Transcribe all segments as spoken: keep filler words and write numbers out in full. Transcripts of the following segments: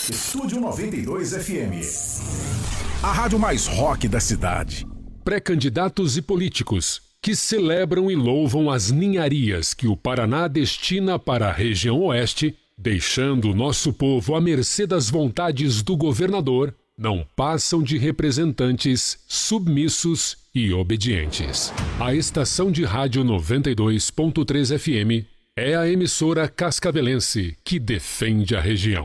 Estúdio noventa e dois F M. A rádio mais rock da cidade. Pré-candidatos e políticos que celebram e louvam as ninharias que o Paraná destina para a região oeste, deixando o nosso povo à mercê das vontades do governador, não passam de representantes submissos e obedientes. A estação de rádio noventa e dois ponto três F M é a emissora cascavelense que defende a região.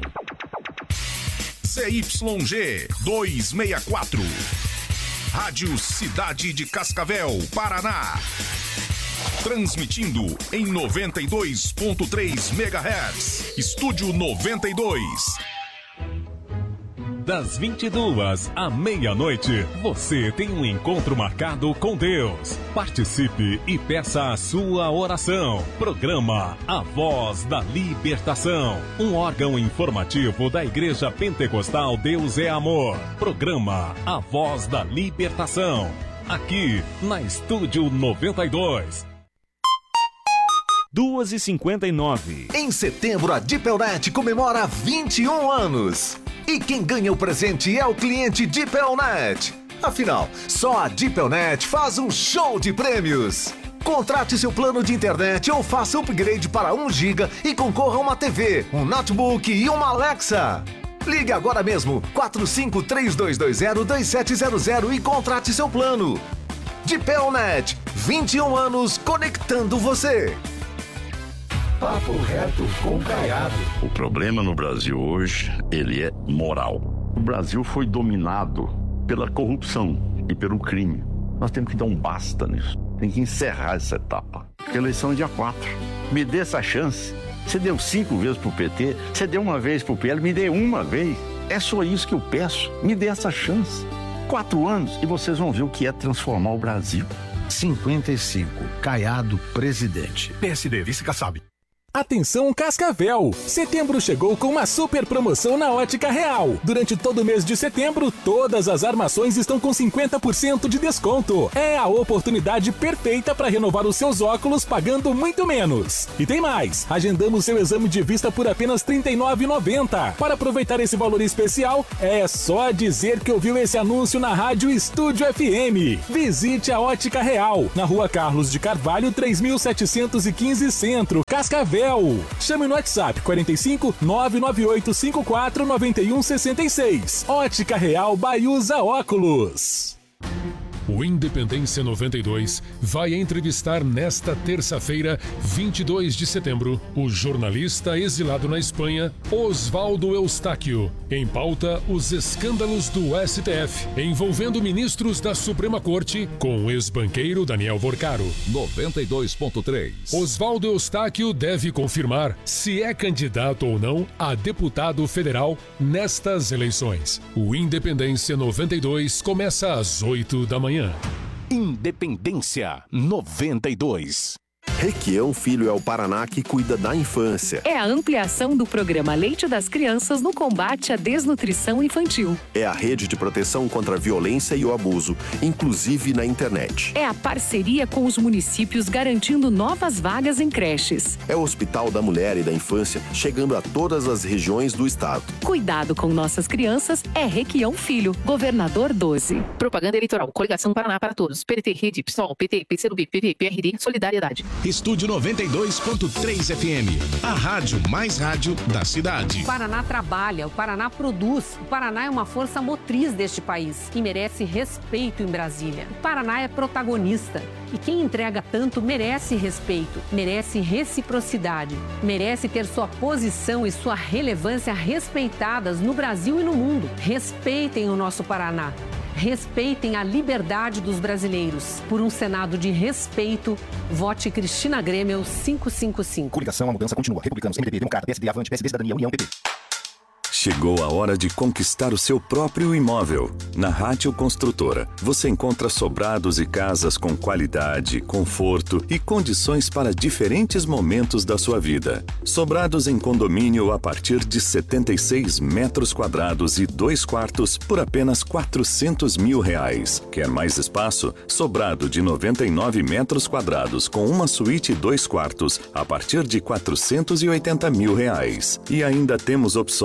C Y G duzentos e sessenta e quatro. Rádio Cidade de Cascavel, Paraná. Transmitindo em noventa e dois ponto três megahertz. Estúdio noventa e dois. Das vinte e duas à meia-noite, você tem um encontro marcado com Deus. Participe e peça a sua oração. Programa A Voz da Libertação, um órgão informativo da Igreja Pentecostal Deus é Amor. Programa A Voz da Libertação, aqui na Estúdio noventa e dois. duas e cinquenta e nove. Em setembro, a Dipelnet comemora vinte e um anos. E quem ganha o presente é o cliente Dipelnet. Afinal, só a Dipelnet faz um show de prêmios. Contrate seu plano de internet ou faça upgrade para um giga e concorra a uma T V, um notebook e uma Alexa. Ligue agora mesmo, quatro cinco três dois dois zero dois sete zero zero e contrate seu plano. Dipelnet, vinte e um anos conectando você. Papo reto com Caiado. O problema no Brasil hoje, ele é moral. O Brasil foi dominado pela corrupção e pelo crime. Nós temos que dar um basta nisso. Tem que encerrar essa etapa. A eleição é dia quatro. Me dê essa chance. Você deu cinco vezes pro P T, você deu uma vez pro P L, me dê uma vez. É só isso que eu peço. Me dê essa chance. Quatro anos e vocês vão ver o que é transformar o Brasil. cinquenta e cinco. Caiado, presidente. P S D, vice-Kassab. Atenção Cascavel! Setembro chegou com uma super promoção na Ótica Real. Durante todo o mês de setembro, todas as armações estão com cinquenta por cento de desconto. É a oportunidade perfeita para renovar os seus óculos pagando muito menos. E tem mais! Agendamos seu exame de vista por apenas trinta e nove reais e noventa centavos. Para aproveitar esse valor especial, é só dizer que ouviu esse anúncio na rádio Estúdio F M. Visite a Ótica Real, na rua Carlos de Carvalho, três mil setecentos e quinze Centro, Cascavel. Chame no WhatsApp quarenta e cinco, nove nove oito cinco quatro, nove um seis seis. Ótica Real Baiusa Óculos. O Independência noventa e dois vai entrevistar nesta terça-feira, vinte e dois de setembro, o jornalista exilado na Espanha, Oswaldo Eustáquio. Em pauta, os escândalos do S T F, envolvendo ministros da Suprema Corte, com o ex-banqueiro Daniel Vorcaro. noventa e dois ponto três. Oswaldo Eustáquio deve confirmar se é candidato ou não a deputado federal nestas eleições. O Independência noventa e dois começa às oito da manhã. Independência noventa e dois. Requião Filho é o Paraná que cuida da infância. É a ampliação do programa Leite das Crianças no combate à desnutrição infantil. É a rede de proteção contra a violência e o abuso, inclusive na internet. É a parceria com os municípios garantindo novas vagas em creches. É o Hospital da Mulher e da Infância, chegando a todas as regiões do estado. Cuidado com nossas crianças é Requião Filho, Governador doze. Propaganda eleitoral, Coligação Paraná para Todos, P T, Rede, PSOL, P T, P C do B, P V, P R D, Solidariedade. Estúdio noventa e dois ponto três F M, a rádio mais rádio da cidade. O Paraná trabalha, o Paraná produz, o Paraná é uma força motriz deste país, que merece respeito em Brasília. O Paraná é protagonista e quem entrega tanto merece respeito, merece reciprocidade, merece ter sua posição e sua relevância respeitadas no Brasil e no mundo. Respeitem o nosso Paraná. Respeitem a liberdade dos brasileiros. Por um Senado de respeito, vote Cristina Grêmio quinhentos e cinquenta e cinco. Coligação, a mudança continua. Republicanos, M D B, Democrata, P S D, Avante, P S D, Cidadania, União, P T. Chegou a hora de conquistar o seu próprio imóvel. Na Rádio Construtora, você encontra sobrados e casas com qualidade, conforto e condições para diferentes momentos da sua vida. Sobrados em condomínio a partir de setenta e seis metros quadrados e dois quartos por apenas quatrocentos mil reais. Quer mais espaço? Sobrado de noventa e nove metros quadrados com uma suíte e dois quartos a partir de quatrocentos e oitenta mil reais. E ainda temos opções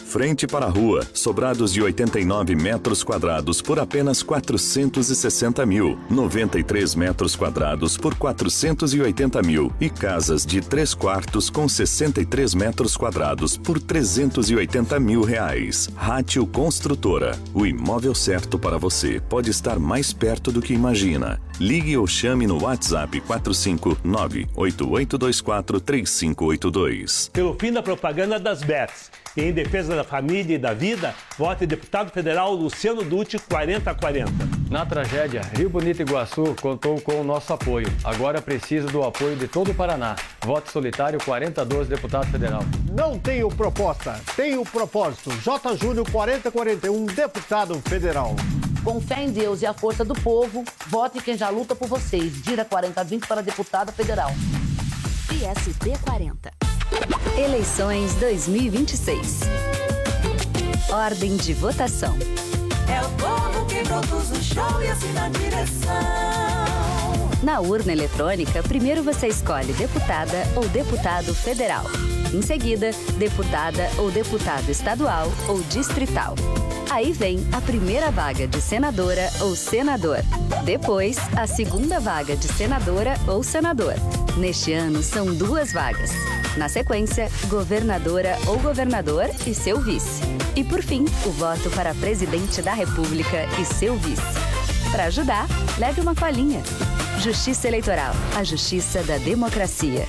frente para a rua, sobrados de oitenta e nove metros quadrados por apenas quatrocentos e sessenta mil, noventa e três metros quadrados por quatrocentos e oitenta mil e casas de três quartos com sessenta e três metros quadrados por trezentos e oitenta mil reais. Rátio Construtora, o imóvel certo para você pode estar mais perto do que imagina. Ligue ou chame no WhatsApp quatro cinco nove, oito oito dois quatro, três cinco oito dois. Pelo fim da propaganda das bets e em defesa da família e da vida, vote deputado federal Luciano Dutti quarenta a quarenta. Na tragédia, Rio Bonito Iguaçu contou com o nosso apoio. Agora precisa do apoio de todo o Paraná. Vote solitário quarenta a doze, deputado federal. Não tenho proposta, tenho propósito. J. Júnior quarenta a quarenta e um, deputado federal. Com fé em Deus e a força do povo, vote quem já luta por vocês. Dira quarenta a vinte para deputada federal. P S D quarenta. Eleições dois mil e vinte e seis. Ordem de votação. É o povo que produz o show e assina a direção. Na urna eletrônica, primeiro você escolhe deputada ou deputado federal. Em seguida, deputada ou deputado estadual ou distrital. Aí vem a primeira vaga de senadora ou senador. Depois, a segunda vaga de senadora ou senador. Neste ano, são duas vagas. Na sequência, governadora ou governador e seu vice. E por fim, o voto para presidente da República e seu vice. Para ajudar, leve uma colinha. Justiça Eleitoral, a justiça da democracia.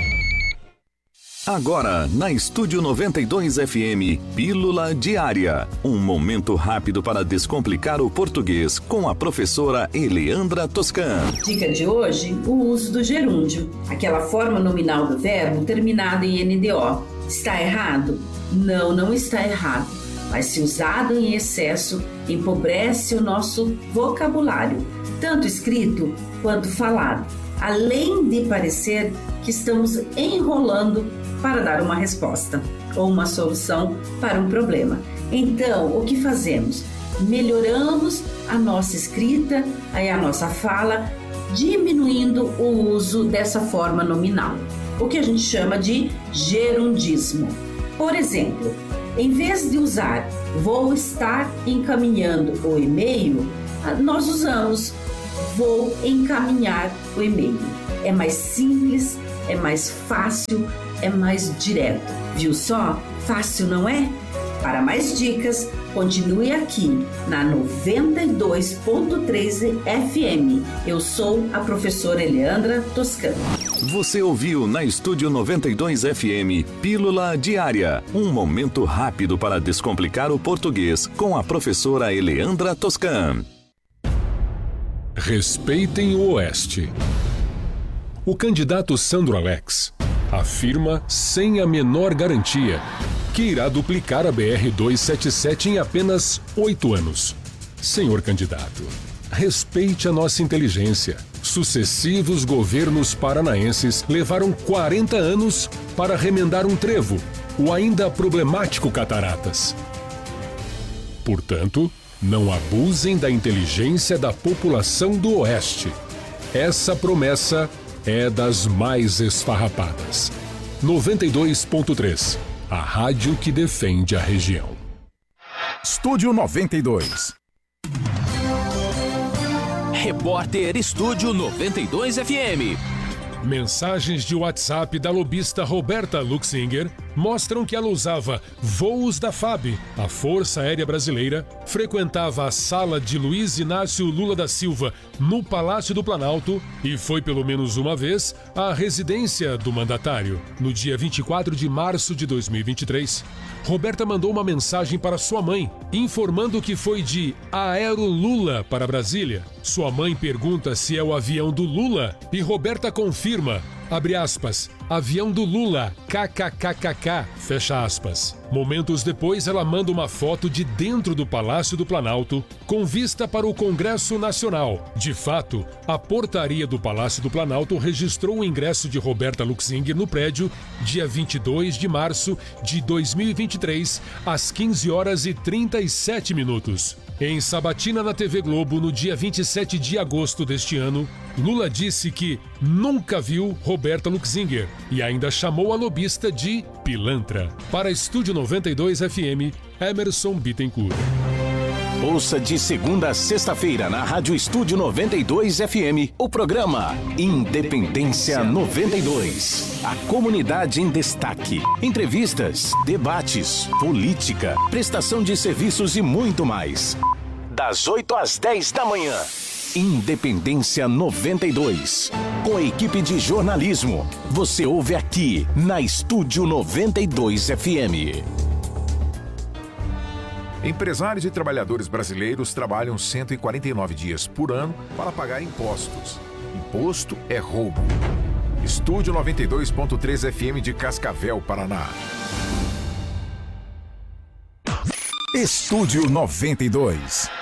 Agora, na Estúdio noventa e dois F M, Pílula Diária. Um momento rápido para descomplicar o português com a professora Eleandra Toscan. Dica de hoje, o uso do gerúndio, aquela forma nominal do verbo terminada em N D O. Está errado? Não, não está errado. Mas se usado em excesso, empobrece o nosso vocabulário, tanto escrito quanto falado, além de parecer que estamos enrolando para dar uma resposta ou uma solução para um problema. Então, o que fazemos? Melhoramos a nossa escrita, aí a nossa fala, diminuindo o uso dessa forma nominal, o que a gente chama de gerundismo. Por exemplo, em vez de usar vou estar encaminhando o e-mail, nós usamos vou encaminhar o e-mail. É mais simples, é mais fácil, é mais direto. Viu só? Fácil, não é? Para mais dicas, continue aqui na noventa e dois ponto três F M. Eu sou a professora Eleandra Toscan. Você ouviu na Estúdio noventa e dois F M, Pílula Diária. Um momento rápido para descomplicar o português com a professora Eleandra Toscan. Respeitem o Oeste. O candidato Sandro Alex afirma, sem a menor garantia, que irá duplicar a B R duzentos e setenta e sete em apenas oito anos. Senhor candidato, respeite a nossa inteligência. Sucessivos governos paranaenses levaram quarenta anos para remendar um trevo, o ainda problemático Cataratas. Portanto, não abusem da inteligência da população do Oeste. Essa promessa é das mais esfarrapadas. noventa e dois ponto três, a rádio que defende a região. Estúdio noventa e dois. Repórter Estúdio noventa e dois F M. Mensagens de WhatsApp da lobista Roberta Luxinger mostram que ela usava voos da F A B, a Força Aérea Brasileira, frequentava a sala de Luiz Inácio Lula da Silva no Palácio do Planalto e foi pelo menos uma vez à residência do mandatário. No dia vinte e quatro de março de dois mil e vinte e três, Roberta mandou uma mensagem para sua mãe, informando que foi de Aero Lula para Brasília. Sua mãe pergunta se é o avião do Lula e Roberta confirma, abre aspas, avião do Lula, kkkk, fecha aspas. Momentos depois, ela manda uma foto de dentro do Palácio do Planalto, com vista para o Congresso Nacional. De fato, a portaria do Palácio do Planalto registrou o ingresso de Roberta Luxinger no prédio, dia vinte e dois de março de dois mil e vinte e três, às quinze horas e trinta e sete minutos. Em sabatina na T V Globo, no dia vinte e sete de agosto deste ano, Lula disse que nunca viu Roberta Luxinger e ainda chamou a lobista de pilantra. Para Estúdio noventa e dois F M, Emerson Bittencourt. Ouça de segunda a sexta-feira na Rádio Estúdio noventa e dois F M o programa Independência noventa e dois. A comunidade em destaque. Entrevistas, debates, política, prestação de serviços e muito mais. Das oito às dez da manhã. Independência noventa e dois. Com a equipe de jornalismo. Você ouve aqui na Estúdio noventa e dois F M. Empresários e trabalhadores brasileiros trabalham cento e quarenta e nove dias por ano para pagar impostos. Imposto é roubo. Estúdio noventa e dois ponto três F M de Cascavel, Paraná. Estúdio noventa e dois.